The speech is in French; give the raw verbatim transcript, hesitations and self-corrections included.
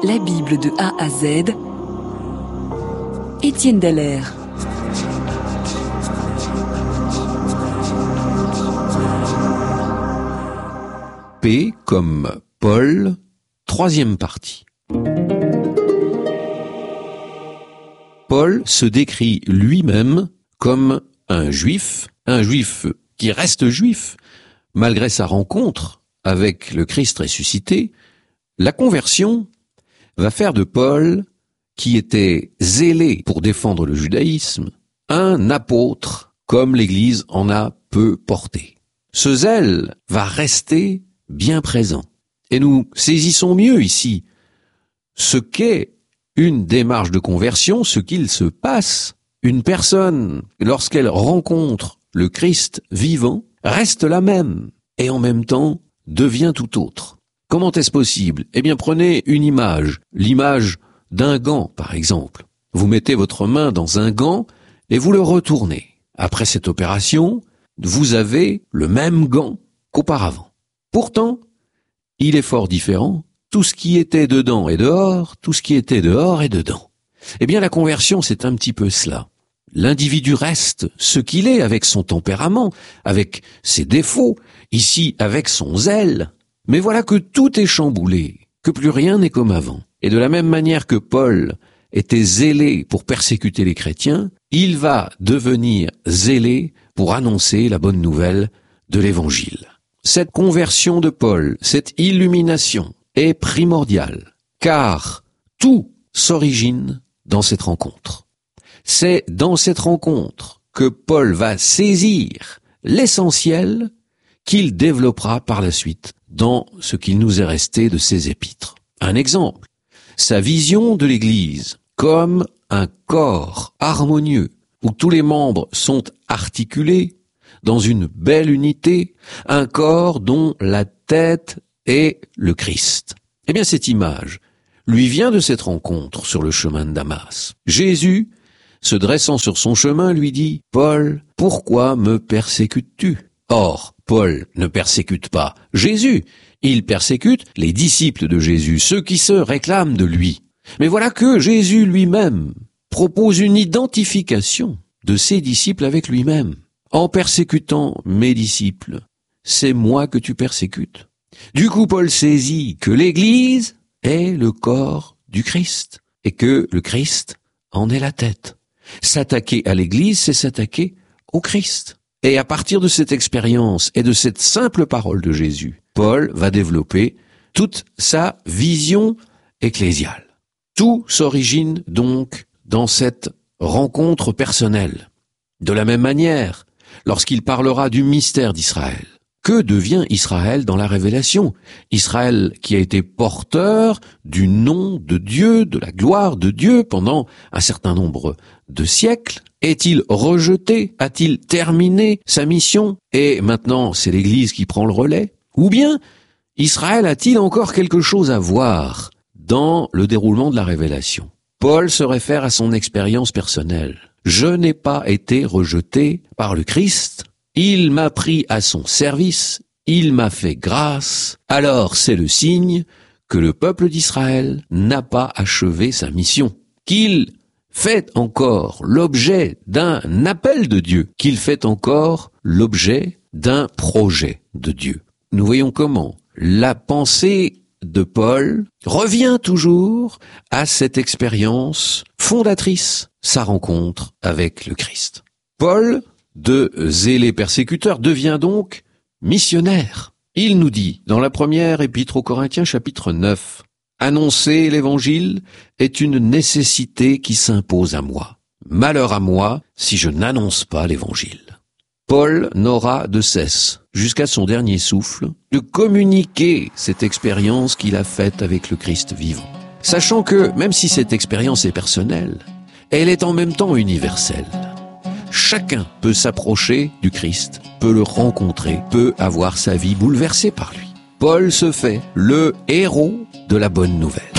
La Bible de A à Z, Étienne Dallaire. P comme Paul, troisième partie. Paul se décrit lui-même comme un juif, un juif qui reste juif, malgré sa rencontre avec le Christ ressuscité. La conversion va faire de Paul, qui était zélé pour défendre le judaïsme, un apôtre comme l'Église en a peu porté. Ce zèle va rester bien présent. Et nous saisissons mieux ici ce qu'est une démarche de conversion, ce qu'il se passe. Une personne, lorsqu'elle rencontre le Christ vivant, reste la même et en même temps devient tout autre. Comment est-ce possible? Eh bien, prenez une image, l'image d'un gant, par exemple. Vous mettez votre main dans un gant et vous le retournez. Après cette opération, vous avez le même gant qu'auparavant. Pourtant, il est fort différent. Tout ce qui était dedans est dehors, tout ce qui était dehors est dedans. Eh bien, la conversion, c'est un petit peu cela. L'individu reste ce qu'il est avec son tempérament, avec ses défauts, ici avec son zèle. Mais voilà que tout est chamboulé, que plus rien n'est comme avant. Et de la même manière que Paul était zélé pour persécuter les chrétiens, il va devenir zélé pour annoncer la bonne nouvelle de l'Évangile. Cette conversion de Paul, cette illumination est primordiale, car tout s'origine dans cette rencontre. C'est dans cette rencontre que Paul va saisir l'essentiel qu'il développera par la suite dans ce qu'il nous est resté de ses épîtres. Un exemple, sa vision de l'Église comme un corps harmonieux où tous les membres sont articulés dans une belle unité, un corps dont la tête est le Christ. Eh bien, cette image lui vient de cette rencontre sur le chemin de Damas. Jésus, se dressant sur son chemin, lui dit « Paul, pourquoi me persécutes-tu » Or, Paul ne persécute pas Jésus, il persécute les disciples de Jésus, ceux qui se réclament de lui. Mais voilà que Jésus lui-même propose une identification de ses disciples avec lui-même. En persécutant mes disciples, c'est moi que tu persécutes. Du coup, Paul saisit que l'Église est le corps du Christ et que le Christ en est la tête. S'attaquer à l'Église, c'est s'attaquer au Christ. Et à partir de cette expérience et de cette simple parole de Jésus, Paul va développer toute sa vision ecclésiale. Tout s'origine donc dans cette rencontre personnelle. De la même manière, lorsqu'il parlera du mystère d'Israël, que devient Israël dans la révélation? Israël qui a été porteur du nom de Dieu, de la gloire de Dieu pendant un certain nombre de siècles. Est-il rejeté? A-t-il terminé sa mission? Et maintenant, c'est l'Église qui prend le relais? Ou bien, Israël a-t-il encore quelque chose à voir dans le déroulement de la révélation? Paul se réfère à son expérience personnelle. Je n'ai pas été rejeté par le Christ. Il m'a pris à son service. Il m'a fait grâce. Alors, c'est le signe que le peuple d'Israël n'a pas achevé sa mission. Qu'il fait encore l'objet d'un appel de Dieu, qu'il fait encore l'objet d'un projet de Dieu. Nous voyons comment la pensée de Paul revient toujours à cette expérience fondatrice, sa rencontre avec le Christ. Paul, de zélé persécuteur, devient donc missionnaire. Il nous dit, dans la première épître aux Corinthiens, chapitre neuf, « Annoncer l'Évangile est une nécessité qui s'impose à moi. Malheur à moi si je n'annonce pas l'Évangile. » Paul n'aura de cesse, jusqu'à son dernier souffle, de communiquer cette expérience qu'il a faite avec le Christ vivant. Sachant que, même si cette expérience est personnelle, elle est en même temps universelle. Chacun peut s'approcher du Christ, peut le rencontrer, peut avoir sa vie bouleversée par lui. Paul se fait le héros de la bonne nouvelle.